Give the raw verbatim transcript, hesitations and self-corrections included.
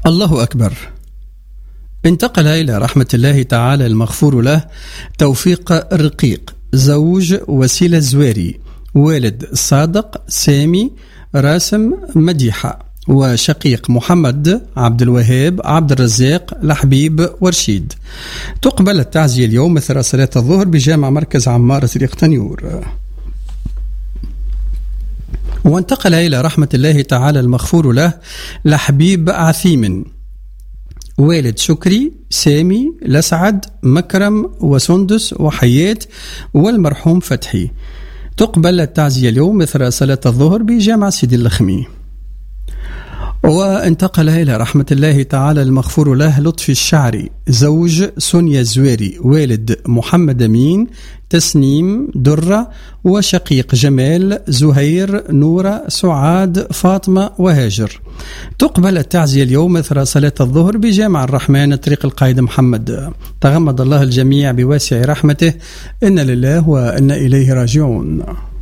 الله أكبر. انتقل إلى رحمة الله تعالى المغفور له توفيق الرقيق، زوج وسيلة الزويري، والد صادق سامي راسم مديحة، وشقيق محمد عبد الوهاب عبد الرزاق لحبيب ورشيد. تقبل التعزية اليوم مثل صلاة الظهر بجامع مركز عمارة الإقتنيور. وانتقل إلى رحمة الله تعالى المغفور له لحبيب عثيم، والد شكري سامي لسعد مكرم وسندس وحياة والمرحوم فتحي. تقبل التعزية اليوم مثل صلاة الظهر بجامع سيدي اللخمي. وانتقل إلى رحمة الله تعالى المغفور له لطفي الشعري، زوج سونيا الزويري، والد محمد أمين تسنيم درة، وشقيق جمال زهير نورة سعاد فاطمة وهاجر. تقبل التعزية اليوم مثل صلاة الظهر بجامع الرحمن طريق القائد محمد. تغمد الله الجميع بواسع رحمته، إن لله وإن إليه راجعون.